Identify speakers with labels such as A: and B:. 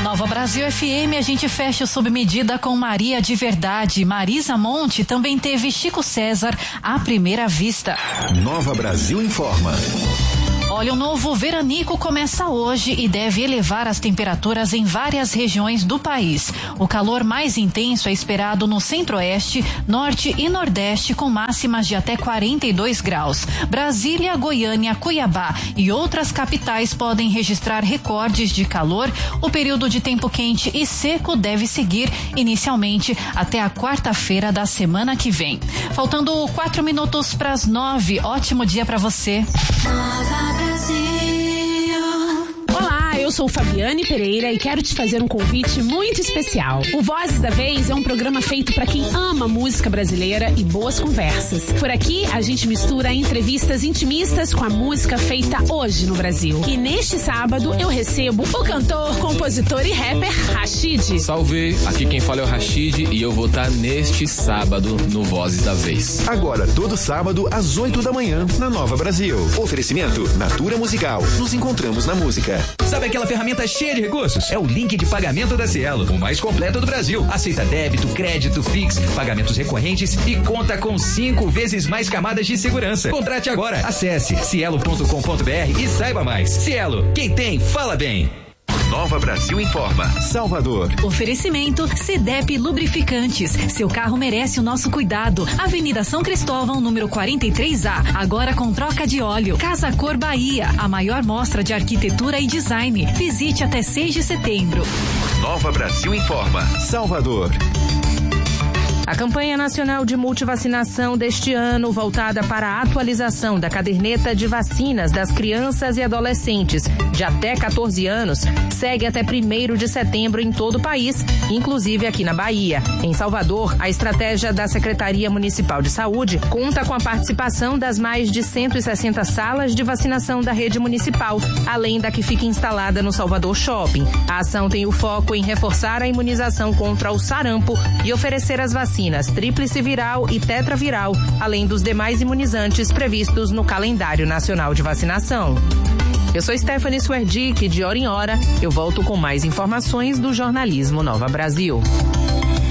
A: Nova Brasil FM, a gente fecha sob medida com Maria de Verdade. Marisa Monte também teve Chico César à primeira vista.
B: Nova Brasil informa.
A: Olha, o novo veranico começa hoje e deve elevar as temperaturas em várias regiões do país. O calor mais intenso é esperado no centro-oeste, norte e nordeste, com máximas de até 42 graus. Brasília, Goiânia, Cuiabá e outras capitais podem registrar recordes de calor. O período de tempo quente e seco deve seguir inicialmente até a quarta-feira da semana que vem. Faltando 4 minutos para as 9. Ótimo dia para você.
C: Olá, eu sou Fabiane Pereira e quero te fazer um convite muito especial. O Vozes da Vez é um programa feito para quem ama música brasileira e boas conversas. Por aqui, a gente mistura entrevistas intimistas com a música feita hoje no Brasil. E neste sábado, eu recebo o cantor, compositor e rapper Rashid.
D: Salve, aqui quem fala é o Rashid e eu vou estar neste sábado no Vozes da Vez.
B: Agora, todo sábado, às 8 da manhã, na Nova Brasil. Oferecimento Natura Musical. Nos encontramos na música.
E: Sabe aquela ferramenta cheia de recursos? É o link de pagamento da Cielo, o mais completo do Brasil. Aceita débito, crédito, Pix, pagamentos recorrentes e conta com 5 vezes mais camadas de segurança. Contrate agora. Acesse cielo.com.br e saiba mais. Cielo, quem tem, fala bem.
B: Nova Brasil informa. Salvador.
A: Oferecimento CDEP Lubrificantes. Seu carro merece o nosso cuidado. Avenida São Cristóvão, número 43A. Agora com troca de óleo. Casa Cor Bahia. A maior mostra de arquitetura e design. Visite até 6 de setembro.
B: Nova Brasil informa. Salvador.
F: A campanha nacional de multivacinação deste ano, voltada para a atualização da caderneta de vacinas das crianças e adolescentes de até 14 anos, segue até 1º de setembro em todo o país, inclusive aqui na Bahia. Em Salvador, a estratégia da Secretaria Municipal de Saúde conta com a participação das mais de 160 salas de vacinação da rede municipal, além da que fica instalada no Salvador Shopping. A ação tem o foco em reforçar a imunização contra o sarampo e oferecer as vacinas tríplice viral e tetraviral, além dos demais imunizantes previstos no calendário nacional de vacinação. Eu sou Stephanie Swerdick, de hora em hora eu volto com mais informações do jornalismo Nova Brasil.